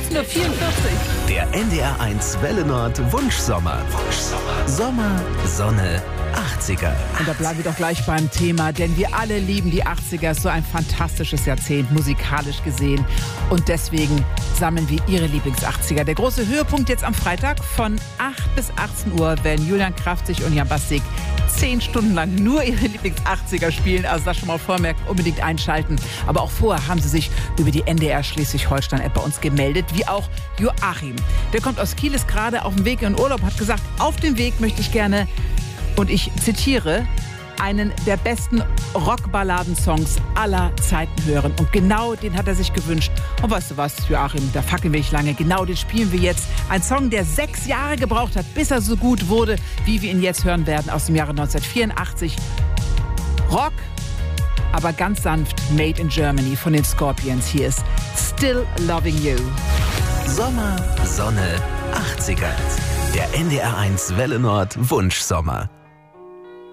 13.44 Uhr. Der NDR1 Welle Nord Wunschsommer. Sommer, Sonne, 80er. Und da bleiben wir doch gleich beim Thema, denn wir alle lieben die 80er. So ein fantastisches Jahrzehnt, musikalisch gesehen. Und deswegen sammeln wir Ihre Lieblings-80er. Der große Höhepunkt jetzt am Freitag von 8 bis 18 Uhr werden Julian Krafzig und Jan Bastik 10 Stunden lang nur ihre Lieblings-80er spielen. Also das schon mal vormerkt, unbedingt einschalten. Aber auch vorher haben sie sich über die NDR Schleswig-Holstein-App bei uns gemeldet, wie auch Joachim. Der kommt aus Kiel, ist gerade auf dem Weg in Urlaub, hat gesagt, auf dem Weg möchte ich gerne, und ich zitiere, einen der besten Rockballadensongs aller Zeiten hören. Und genau den hat er sich gewünscht. Und weißt du was, Joachim, da fackeln wir nicht lange. Genau den spielen wir jetzt. Ein Song, der 6 Jahre gebraucht hat, bis er so gut wurde, wie wir ihn jetzt hören werden, aus dem Jahre 1984. Rock, aber ganz sanft, Made in Germany von den Scorpions. Hier ist Still Loving You. Sommer, Sonne, 80er. Der NDR1 Welle Nord Wunschsommer.